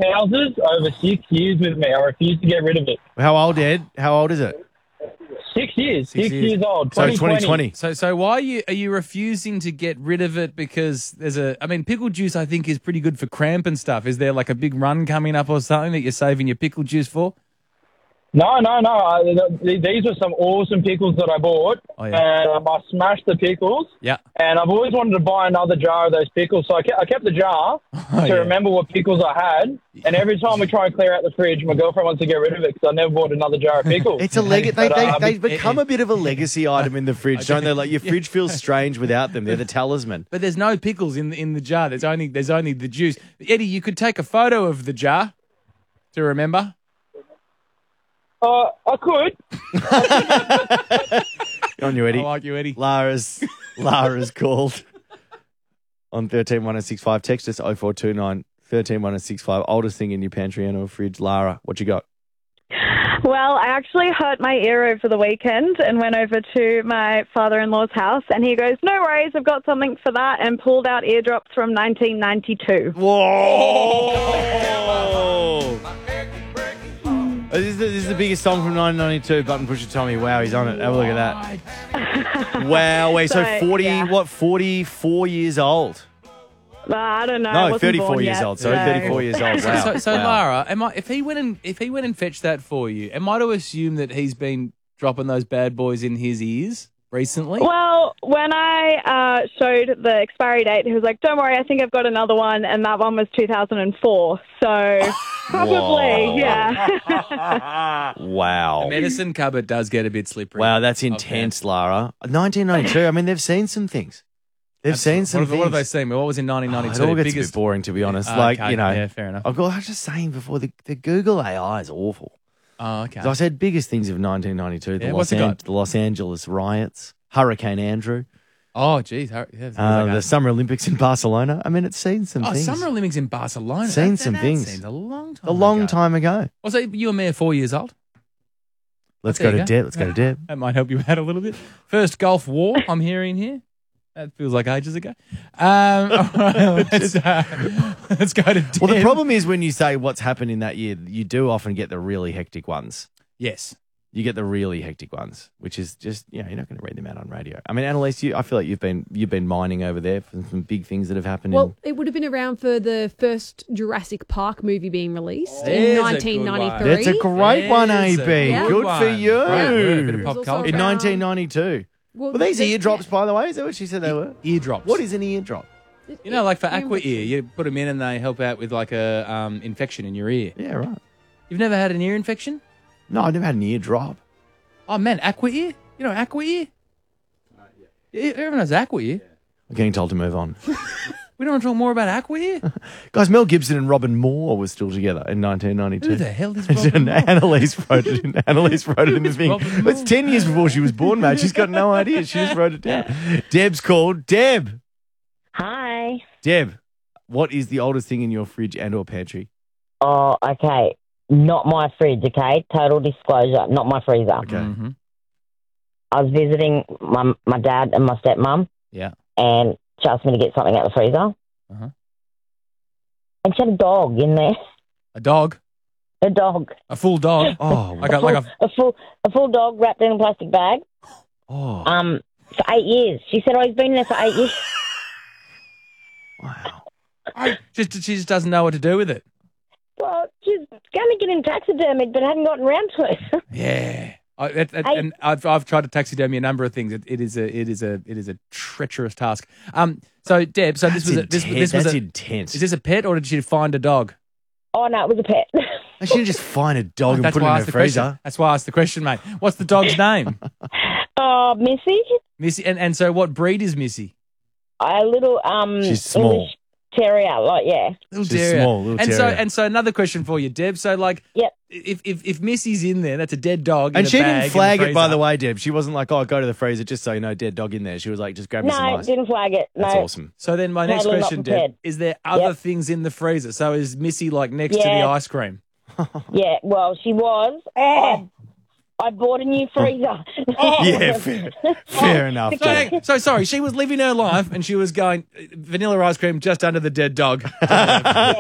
houses over 6 years with me. I refuse to get rid of it. How old, Ed? How old is it? 6 years. 6 years old. So 2020. So why are you refusing to get rid of it? Because pickle juice I think is pretty good for cramp and stuff. Is there like a big run coming up or something that you're saving your pickle juice for? No. These were some awesome pickles that I bought. Oh, yeah. And I smashed the pickles. Yeah. And I've always wanted to buy another jar of those pickles. So I kept the jar to remember what pickles I had. And every time we try and clear out the fridge, my girlfriend wants to get rid of it because I never bought another jar of pickles. It's a they become a bit of a legacy item in the fridge, don't they? Like your fridge feels strange without them. They're the talisman. But there's no pickles in the jar. There's only the juice. Eddie, you could take a photo of the jar to remember. I could. On you, Eddie. I like you, Eddie. Lara's called on 131065. Text us 0429 131065. Oldest thing in your pantry and or fridge. Lara, what you got? Well, I actually hurt my ear over the weekend and went over to my father-in-law's house, and he goes, "No worries, I've got something for that," and pulled out eardrops from 1992. Whoa! This is the biggest song from 1992, Button Pusher Tommy. Wow, he's on it. Have a look at that. Wow, wait, so 44 years old? I don't know. No, 34 years old. Sorry, 34 years old. Wow. So Wow. Lara, if he went and fetched that for you, am I to assume that he's been dropping those bad boys in his ears recently? Well, when I showed the expiry date, he was like, "Don't worry, I think I've got another one," and that one was 2004. So probably, yeah. Wow. The medicine cupboard does get a bit slippery. Wow, that's intense, Lara. 1992, I mean, they've seen some things. They've seen some things. What have they seen? What was in 1992? It all gets a bit boring, to be honest. Yeah, fair enough. I was just saying before, the Google AI is awful. Oh, okay. So I said biggest things of 1992, Yeah, the Los Angeles riots, Hurricane Andrew, Oh, geez. the Summer Olympics in Barcelona. I mean, it's seen some things. Summer Olympics in Barcelona. Seen some things. Seems a long time A long time ago. Was it you and me are 4 years old? Let's go to Deb. Let's go to Deb. That might help you out a little bit. First Gulf War, I'm hearing here. That feels like ages ago. All right, let's go to Deb. Well, the problem is when you say what's happened in that year, you do often get the really hectic ones. Yes. You get the really hectic ones, which is just, you're not going to read them out on radio. I mean, Annalise, I feel like you've been mining over there for some big things that have happened. Well, it would have been around for the first Jurassic Park movie being released in 1993. That's a great one, AB. Good for you. Right, bit of pop culture. In 1992. Well, these eardrops, by the way, is that what she said they were? Eardrops. What is an eardrop? You know, like for Aqua Ear, you put them in and they help out with like a infection in your ear. Yeah, right. You've never had an ear infection? No, I've never had an eardrop. Oh, man, Aqua Ear? You know Aqua Ear? Everyone knows Aqua Ear. I'm getting told to move on. We don't want to talk more about Aqua Ear? Guys, Mel Gibson and Robin Moore were still together in 1992. Who the hell is Robin Moore? Annalise wrote it in the thing. It's 10 years before she was born, mate. She's got no idea. She just wrote it down. Deb's called. Deb. Hi. Deb, what is the oldest thing in your fridge and or pantry? Oh, okay. Not my fridge, okay? Total disclosure, not my freezer. Okay. Mm-hmm. I was visiting my dad and my stepmom. Yeah. And she asked me to get something out of the freezer. Uh-huh. And she had a dog in there. A dog? A dog. A full dog? Oh, a full dog wrapped in a plastic bag. Oh. For 8 years. She said, he's been there for 8 years. Wow. She just doesn't know what to do with it. Well, she's going to get him taxidermied, but hadn't gotten round to it. Yeah. And I've tried to taxidermy a number of things. It is a treacherous task. So Deb, this was intense. Is this a pet or did she find a dog? Oh no, it was a pet. She didn't just find a dog and put it in her freezer. That's why I asked the question, mate. What's the dog's name? Missy. Missy, and so what breed is Missy? A little She's small. English terrier, Little She's terrier. small, little terrier. And so another question for you, Deb. So yep. If Missy's in there, that's a dead dog. And she didn't flag it, by the way, Deb. She wasn't like, go to the freezer just so you know, dead dog in there. She was like, just grab me some ice. No, didn't flag it. That's no. awesome. So then my next question, Deb, is there other things in the freezer? So is Missy like next to the ice cream? Yeah, well, she was. I bought a new freezer. Yeah, fair enough. So sorry, she was living her life and she was going vanilla ice cream just under the dead dog. Yeah,